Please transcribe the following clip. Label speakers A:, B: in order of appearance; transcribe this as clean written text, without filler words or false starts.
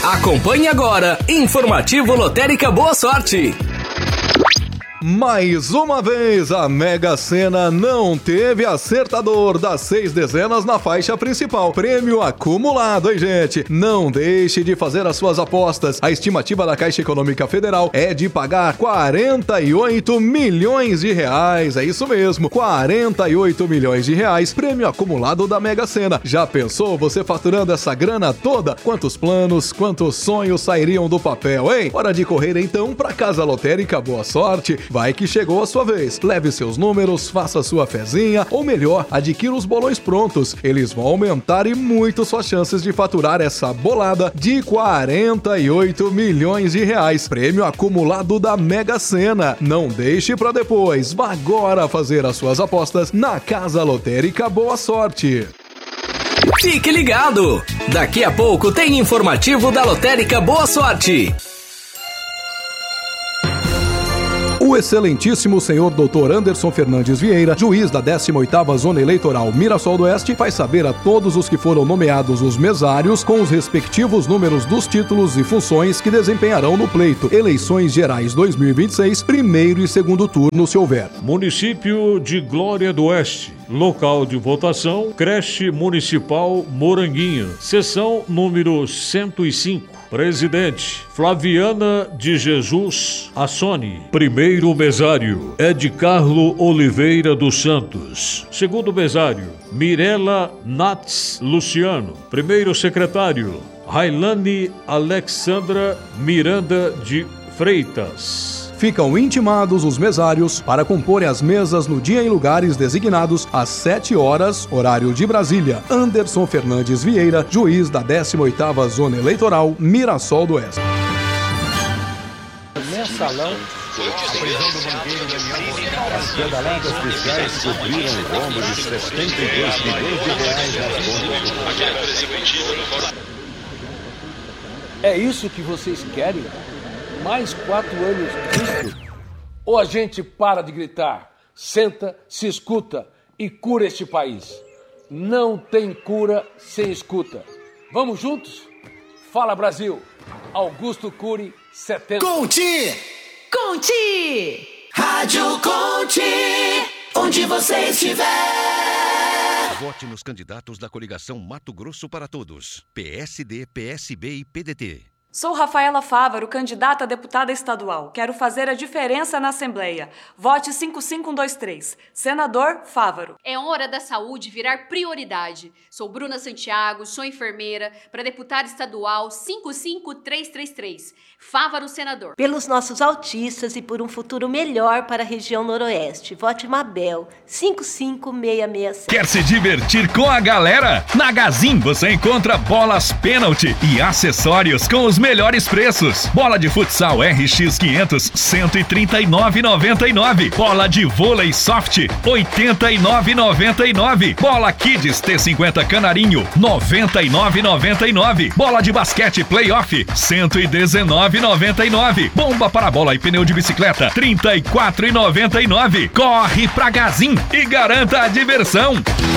A: Acompanhe agora, Informativo Lotérica Boa Sorte.
B: Mais uma vez, a Mega Sena não teve acertador das 6 dezenas na faixa principal. Prêmio acumulado, hein, gente? Não deixe de fazer as suas apostas. A estimativa da Caixa Econômica Federal é de pagar 48 milhões de reais. É isso mesmo, 48 milhões de reais, prêmio acumulado da Mega Sena. Já pensou você faturando essa grana toda? Quantos planos, quantos sonhos sairiam do papel, hein? Hora de correr então pra Casa Lotérica Boa Sorte. Vai que chegou a sua vez. Leve seus números, faça sua fezinha, ou melhor, adquira os bolões prontos. Eles vão aumentar e muito suas chances de faturar essa bolada de 48 milhões de reais. Prêmio acumulado da Mega Sena. Não deixe pra depois. Vá agora fazer as suas apostas na Casa Lotérica Boa Sorte.
A: Fique ligado! Daqui a pouco tem informativo da Lotérica Boa Sorte.
B: O excelentíssimo senhor Dr. Anderson Fernandes Vieira, juiz da 18ª Zona Eleitoral Mirassol do Oeste, faz saber a todos os que foram nomeados os mesários com os respectivos números dos títulos e funções que desempenharão no pleito Eleições Gerais 2026, primeiro e segundo turno, se houver.
C: Município de Glória do Oeste. Local de votação, Creche Municipal Moranguinho. Seção número 105. Presidente, Flaviana de Jesus Assoni. Primeiro mesário, Edcarlo Oliveira dos Santos. Segundo mesário, Mirela Nats Luciano. Primeiro secretário, Railane Alexandra Miranda de Freitas.
B: Ficam intimados os mesários para comporem as mesas no dia e lugares designados às 7 horas, horário de Brasília. Anderson Fernandes Vieira, juiz da 18ª Zona Eleitoral Mirassol do Oeste.
D: Mensalão, a prisão do banqueiro Daniel. As pedaladas fiscais cobriram o rombo de 72 milhões de reais nas contas.
E: É isso que vocês querem? Mais 4 anos disso? Ou a gente para de gritar, senta, se escuta e cura este país? Não tem cura sem escuta. Vamos juntos? Fala, Brasil! Augusto Cury, 70.
F: Conte! Conte! Rádio Conte! Onde você estiver!
G: Vote nos candidatos da coligação Mato Grosso para Todos. PSD, PSB e PDT.
H: Sou Rafaela Fávaro, candidata a deputada estadual. Quero fazer a diferença na Assembleia. Vote 55123. Senador Fávaro.
I: É hora da saúde virar prioridade. Sou Bruna Santiago, sou enfermeira, para deputada estadual 55333. Fávaro, senador.
J: Pelos nossos autistas e por um futuro melhor para a região noroeste. Vote Mabel 55667.
K: Quer se divertir com a galera? Na Gazin você encontra bolas pênalti e acessórios com os melhores preços. Bola de futsal RX 500, R$ 139,99. Bola de vôlei soft, R$ 89,99. Bola Kids T50 Canarinho, R$ 99,99. Bola de basquete playoff, R$ 119,99. Bomba para bola e pneu de bicicleta, R$ 34,99. Corre pra Gazin e garanta a diversão.